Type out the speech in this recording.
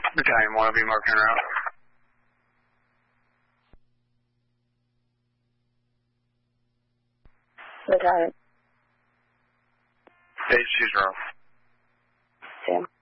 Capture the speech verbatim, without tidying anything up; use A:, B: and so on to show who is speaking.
A: Battalion one will be marking her out.
B: Battalion.
A: Eight, she's wrong.
B: Sam.